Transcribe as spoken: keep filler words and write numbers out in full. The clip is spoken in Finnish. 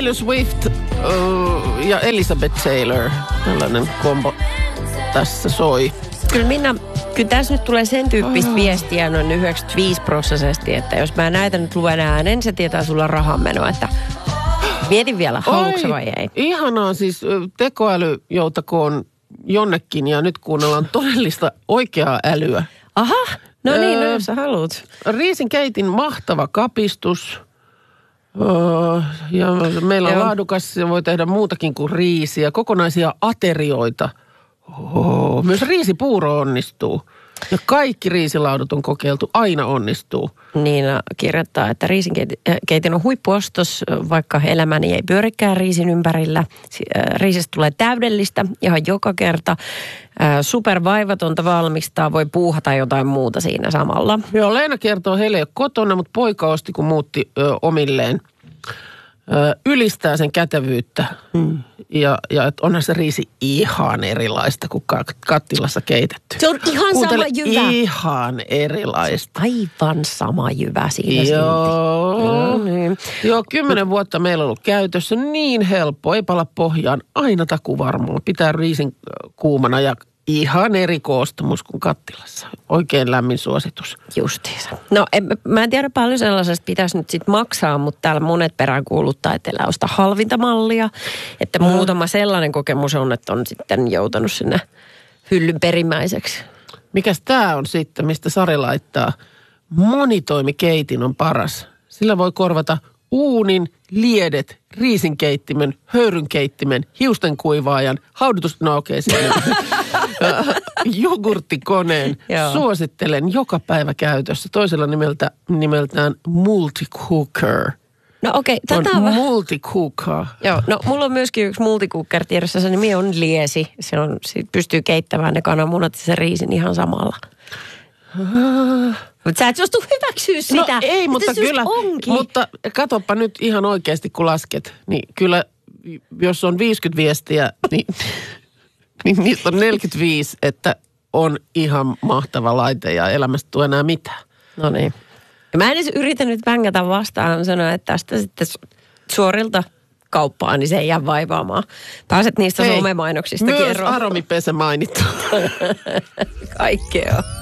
Taylor Swift uh, ja Elizabeth Taylor. Tällainen kombo tässä soi. Kyllä Minna, kyllä tässä nyt tulee sen tyyppistä oh. viestiä noin yhdeksänkymmentäviisi prosessisesti, että jos mä näitä nyt luen äänen, se tietää sulla rahanmenoa, että mietin vielä, haluatko vai ei. Ihanaa siis tekoäly joutakoon jonnekin ja nyt kuunnellaan todellista oikeaa älyä. Aha, no niin, öö, no jos sä haluat. Riisinkeitin mahtava kapistus. Öö, ja meillä on Joo. laadukas, ja voi tehdä muutakin kuin riisiä, kokonaisia aterioita. Oh, myös riisipuuro onnistuu. Ja kaikki riisilaudut on kokeiltu, aina onnistuu. Niina kirjoittaa, että riisinkeitin on huippuostos, vaikka elämäni ei pyörikään riisin ympärillä. Riisistä tulee täydellistä ihan joka kerta. Supervaivatonta valmistaa, voi puuhata jotain muuta siinä samalla. Joo, Leena kertoo, heille ei ole kotona, mutta poika osti, kun muutti ö, omilleen. Ö, ylistää sen kätevyyttä. Hmm. Ja, ja onhan se riisi ihan erilaista kuin kattilassa keitetty. Se on ihan Kuuntele, sama jyvä. Ihan erilaista. Aivan sama jyvä siinä Joo. No niin. Joo, kymmenen vuotta meillä on ollut käytössä. Niin helppo, ei pala pohjaan. Aina takuvarmaa. Pitää riisin kuumana ja ihan eri koostumus kuin kattilassa. Oikein lämmin suositus. Justiinsa. No en, mä en tiedä paljon sellaisesta pitäisi nyt sitten maksaa, mutta täällä monet perään kuuluttaa, että älä osta halvinta mallia. Että mm. muutama sellainen kokemus on, että on sitten joutanut sinne hyllyn perimmäiseksi. Mikäs tää on sitten, mistä Sari laittaa? Monitoimikeitin on paras. Sillä voi korvata uunin, liedet, riisinkeittimen, höyrynkeittimen, hiustenkuivaajan, haudutus, no okei, okay, jogurttikoneen. Joo. Suosittelen joka päivä käytössä. Toisella nimeltä, nimeltään multicooker. No okei, okay, tätä on multicooker. Joo, no mulla on myöskin yksi multicooker tiedossa, se nimi on Liesi. Se on, siitä pystyy keittämään ne kananmunat ja sen riisin ihan samalla. Mutta sä et suostu hyväksyä sitä. No ei, mutta se kyllä. Onkin. Mutta katoppa nyt ihan oikeasti, kun lasket. Niin kyllä, jos on viisikymmentä viestiä, niin, niin niistä on neljäkymmentäviisi, että on ihan mahtava laite ja elämästä tule enää mitään. No niin. Mä en edes yritänyt vängätä vastaan sanoa, että tästä sitten suorilta kauppaa, niin se ei jää vaivaamaan. Pääset niistä somemainoksista myös kerroa. Aromipesä mainittu. Kaikkea.